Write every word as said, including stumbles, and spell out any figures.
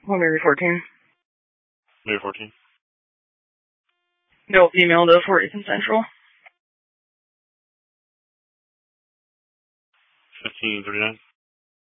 Well, maybe fourteen. Maybe fourteen. No, female to forty-eighth Central. fifteen thirty-nine.